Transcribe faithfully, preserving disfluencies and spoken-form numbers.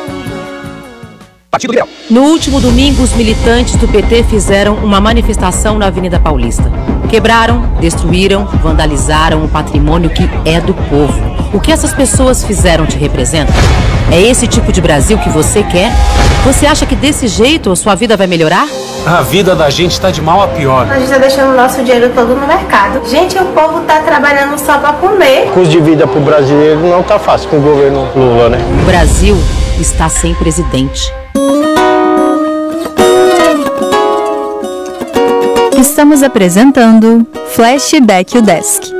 Partido Liberal. No último domingo, os militantes do P T fizeram uma manifestação na Avenida Paulista. Quebraram, destruíram, vandalizaram o patrimônio que é do povo. O que essas pessoas fizeram te representa? É esse tipo de Brasil que você quer? Você acha que desse jeito a sua vida vai melhorar? A vida da gente está de mal a pior. A gente está deixando o nosso dinheiro todo no mercado. Gente, o povo está trabalhando só para comer. O custo de vida para o brasileiro não está fácil com o governo Lula, né? O Brasil está sem presidente. Estamos apresentando Flashback o Desk.